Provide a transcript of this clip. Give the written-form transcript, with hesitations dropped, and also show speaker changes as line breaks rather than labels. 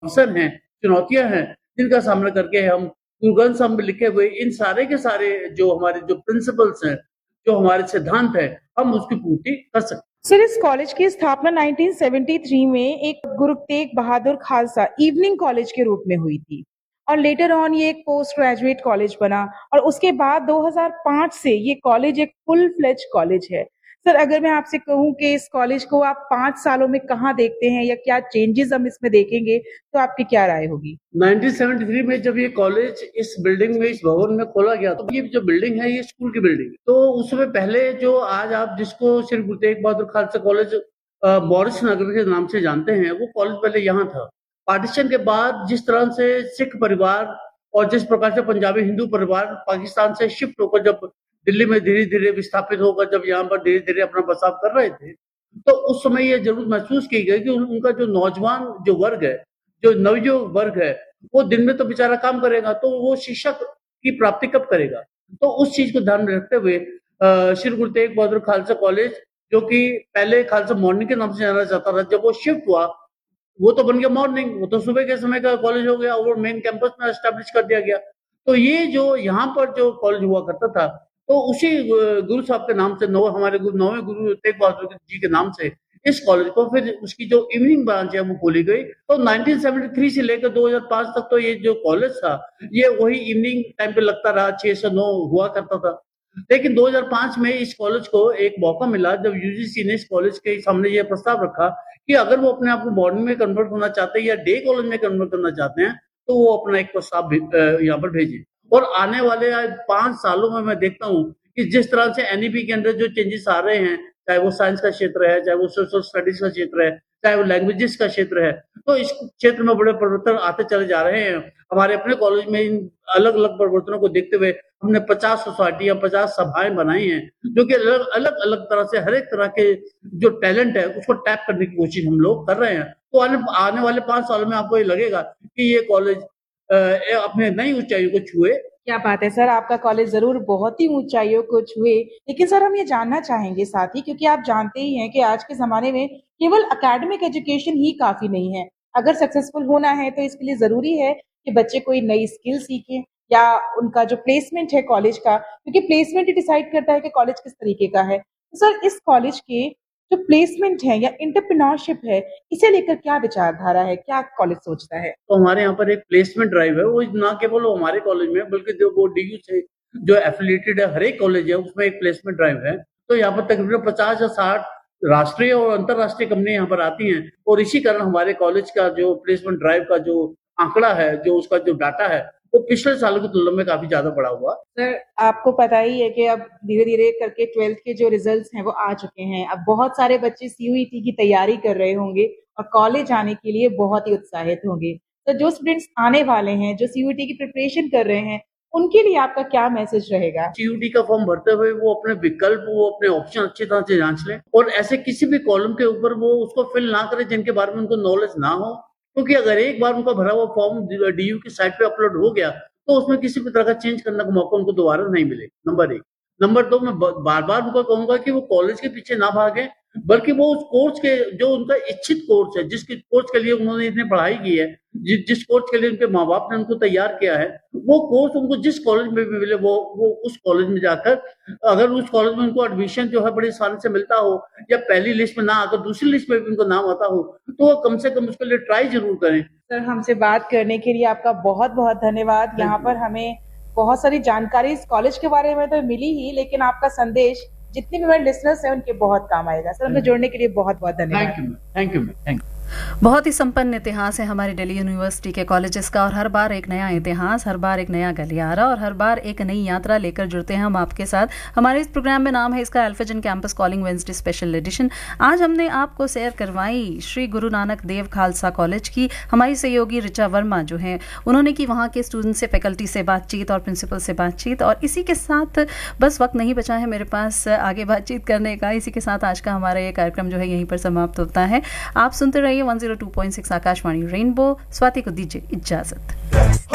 अवसर हैं, चुनौतियाँ हैं, जिनका सामना करके हम गुरु ग्रंथ साहब में लिखे हुए इन सारे के सारे जो हमारे जो प्रिंसिपल्स हैं, जो हमारे सिद्धांत हैं, हम उसकी पूर्ति कर सकते हैं।
सर, इस कॉलेज की स्थापना 1973 में एक गुरु तेग बहादुर खालसा इवनिंग कॉलेज के रूप में हुई थी और लेटर ऑन ये एक पोस्ट ग्रेजुएट कॉलेज बना और उसके बाद 2005 से ये कॉलेज एक फुल फ्लेज कॉलेज है। सर, अगर मैं आपसे कहूं कि इस कॉलेज को आप 5 सालों में कहाँ देखते हैं या क्या चेंजेस हम इसमें देखेंगे, तो आपकी क्या राय होगी?
1973 में जब ये कॉलेज इस बिल्डिंग में, इस भवन में खोला गया, तो ये जो बिल्डिंग है ये स्कूल की बिल्डिंग है। तो उस समय पहले जो आज आप जिसको श्री गुरु तेग बहादुर खालसा कॉलेज मॉरिस नगर के नाम से जानते हैं, वो कॉलेज पहले यहाँ था। पार्टीशन के बाद जिस तरह से सिख परिवार और जिस प्रकार से पंजाबी हिंदू परिवार पाकिस्तान से शिफ्ट होकर जब दिल्ली में धीरे-धीरे विस्थापित होकर जब यहाँ पर धीरे-धीरे अपना बसाव कर रहे थे, तो उस समय ये जरूर महसूस की गई कि उनका जो नौजवान जो वर्ग है, जो नवयुवक वर्ग है, वो दिन में तो बेचारा काम करेगा, तो वो शिक्षा की प्राप्ति कब करेगा? तो उस चीज को ध्यान में रखते हुए श्री गुरु तेग बहादुर खालसा कॉलेज, जो कि पहले खालसा मॉर्निंग के नाम से जाना जाता था, जब वो शिफ्ट हुआ, वो तो बन गया मॉर्निंग, वो तो सुबह के समय का कॉलेज हो गया और मेन कैंपस में एस्टेब्लिश कर दिया गया। तो ये जो यहाँ पर जो कॉलेज हुआ करता था, तो उसी गुरु साहब के नाम से हमारे नौवें गुरु तेग बहादुर जी के नाम से इस कॉलेज को फिर उसकी जो इवनिंग ब्रांच है वो खोली गई। तो 1973 से लेकर 2005 तक तो ये जो कॉलेज था, ये वही इवनिंग टाइम पे लगता रहा, 6 से 9 हुआ करता था। लेकिन 2005 में इस कॉलेज को एक मौका मिला जब यूजीसी ने इस कॉलेज के सामने ये प्रस्ताव रखा कि अगर वो अपने आप को मॉर्निंग में कन्वर्ट होना चाहते हैं या डे कॉलेज में कन्वर्ट करना चाहते हैं, तो वो अपना एक प्रस्ताव यहाँ पर भेजे। और आने वाले 5 सालों में मैं देखता हूँ कि जिस तरह से एनईपी के अंदर जो चेंजेस आ रहे हैं, चाहे वो साइंस का क्षेत्र है, चाहे वो सोशल स्टडीज का क्षेत्र है, चाहे वो लैंग्वेजेस का क्षेत्र है, तो इस क्षेत्र में बड़े परिवर्तन आते चले जा रहे हैं। हमारे अपने कॉलेज में इन अलग अलग परिवर्तनों को देखते हुए हमने 50 सोसाइटी या 50 सभाएं बनाई हैं, जो कि अलग अलग तरह से हर एक तरह के जो टैलेंट है उसको टैप करने की कोशिश हम लोग कर रहे हैं। तो आने वाले 5 सालों में आपको ये लगेगा कि ये कॉलेज अपने नई ऊंचाइयों को छुए।
क्या बात है सर, आपका कॉलेज जरूर बहुत ही ऊंचाइयों को छुए। लेकिन सर, हम ये जानना चाहेंगे साथ ही, क्योंकि आप जानते ही हैं कि आज के जमाने में केवल एकेडमिक एजुकेशन ही काफी नहीं है। अगर सक्सेसफुल होना है तो इसके लिए जरूरी है कि बच्चे कोई नई स्किल सीखें या उनका जो प्लेसमेंट है कॉलेज का, क्योंकि प्लेसमेंट ही डिसाइड करता है कि कॉलेज किस तरीके का है। तो सर, इस कॉलेज के जो प्लेसमेंट है या एंटरप्रेन्योरशिप है, इसे लेकर क्या विचारधारा है, क्या कॉलेज सोचता है?
तो हमारे यहाँ पर एक प्लेसमेंट ड्राइव है, वो ना केवल हमारे कॉलेज में बल्कि जो वो डीयू से जो एफिलिएटेड है हर एक कॉलेज है उसमें एक प्लेसमेंट ड्राइव है। तो यहाँ पर तकरीबन 50 या 60 राष्ट्रीय और अंतर्राष्ट्रीय कंपनी यहाँ पर आती हैं और इसी कारण हमारे कॉलेज का जो प्लेसमेंट ड्राइव का जो आंकड़ा है, जो उसका जो डाटा है, वो पिछले सालों की तुलना में काफी ज्यादा बढ़ा हुआ।
सर, आपको पता ही है कि अब धीरे धीरे करके 12th के जो रिजल्ट्स हैं वो आ चुके हैं। अब बहुत सारे बच्चे सीयूईटी की तैयारी कर रहे होंगे और कॉलेज आने के लिए बहुत ही उत्साहित होंगे। तो जो स्टूडेंट्स आने वाले हैं, जो सीयूईटी की प्रिपरेशन कर रहे हैं, उनके लिए आपका क्या मैसेज रहेगा?
सीयूटी का फॉर्म भरते हुए वो अपने विकल्प, वो अपने ऑप्शन अच्छी तरह से जांच लें और ऐसे किसी भी कॉलम के ऊपर वो उसको फिल ना करें जिनके बारे में उनको नॉलेज ना हो, क्योंकि अगर एक बार उनका भरा हुआ फॉर्म डीयू की साइट पे अपलोड हो गया तो उसमें किसी भी तरह का चेंज करने का मौका उनको दोबारा नहीं मिलेगा। नंबर 1। नंबर 2, मैं बार बार उनको कहूंगा कि वो कॉलेज के पीछे ना भागे, बल्कि वो उस कोर्स के जो उनका इच्छित कोर्स है, जिस कोर्स के लिए उन्होंने इतनी पढ़ाई की है, जिस कोर्स के लिए उनके माँ बाप ने उनको तैयार किया है, वो कोर्स उनको जिस कॉलेज में भी मिले वो उस कॉलेज में जाकर, अगर उस कॉलेज में उनको एडमिशन जो है बड़ी आसानी से मिलता हो या पहली लिस्ट में ना आकर दूसरी लिस्ट में भी उनको नाम आता हो, तो वो कम से कम उसके लिए ट्राई जरूर करें।
सर, हमसे बात करने के लिए आपका बहुत बहुत धन्यवाद। यहाँ पर हमें बहुत सारी जानकारी इस कॉलेज के बारे में तो मिली ही, लेकिन आपका संदेश जितने भी हमारे लिसनर्स हैं उनके बहुत काम आएगा। सर, हमें जोड़ने के लिए बहुत बहुत धन्यवाद।
Thank you.
बहुत ही संपन्न इतिहास है हमारी दिल्ली यूनिवर्सिटी के कॉलेजेस का, और हर बार एक नया इतिहास, हर बार एक नया गलियारा और हर बार एक नई यात्रा लेकर जुड़ते हैं हम आपके साथ। हमारे इस प्रोग्राम में नाम है इसका एल्फिजन campus calling Wednesday special edition. आज हमने आपको सैर करवाई श्री गुरु नानक देव खालसा कॉलेज की। हमारी सहयोगी ऋचा वर्मा जो है उन्होंने की वहाँ के स्टूडेंट से, फैकल्टी से बातचीत और प्रिंसिपल से बातचीत, और इसी के साथ बस वक्त नहीं बचा है मेरे पास आगे बातचीत करने का। इसी के साथ आज का हमारा ये कार्यक्रम जो है यहीं पर समाप्त होता है। आप सुनते रहिए 102.6 आकाशवाणी रेनबो। स्वाति को दीजिए इजाजत।